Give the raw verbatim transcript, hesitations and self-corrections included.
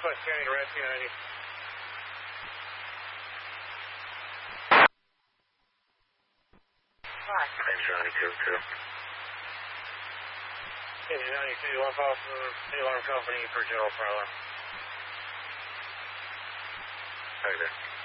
Northwest County to Rescue ninety. Engine ninety-two, two. Engine ninety-two, one call from the alarm company for general fire alarm. Okay.